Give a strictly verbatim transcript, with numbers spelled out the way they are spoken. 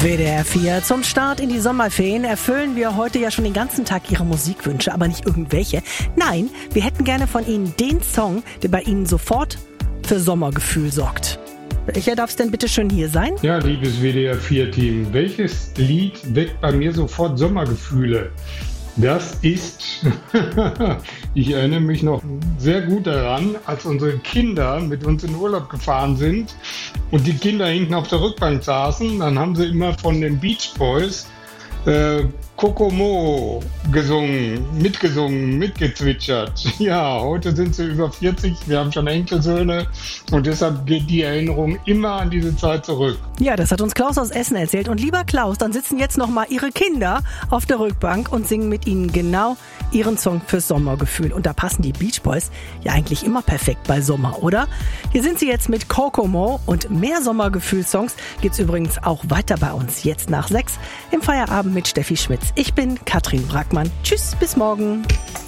W D R vier. Zum Start in die Sommerferien erfüllen wir heute ja schon den ganzen Tag Ihre Musikwünsche, aber nicht irgendwelche. Nein, wir hätten gerne von Ihnen den Song, der bei Ihnen sofort für Sommergefühl sorgt. Welcher darf es denn bitte schön hier sein? Ja, liebes W D R vier Team, welches Lied weckt bei mir sofort Sommergefühle? Das ist, ich erinnere mich noch sehr gut daran, als unsere Kinder mit uns in Urlaub gefahren sind und die Kinder hinten auf der Rückbank saßen, dann haben sie immer von den Beach Boys äh, Kokomo gesungen, mitgesungen, mitgezwitschert. Ja, heute sind sie über vierzig, wir haben schon Enkelsöhne und deshalb geht die Erinnerung immer an diese Zeit zurück. Ja, das hat uns Klaus aus Essen erzählt. Und lieber Klaus, dann sitzen jetzt nochmal Ihre Kinder auf der Rückbank und singen mit Ihnen genau Ihren Song fürs Sommergefühl. Und da passen die Beach Boys ja eigentlich immer perfekt bei Sommer, oder? Hier sind sie jetzt mit Kokomo und mehr Sommergefühl-Songs gibt's übrigens auch weiter bei uns. Jetzt nach sechs im Feierabend mit Steffi Schmitz. Ich bin Katrin Brackmann. Tschüss, bis morgen.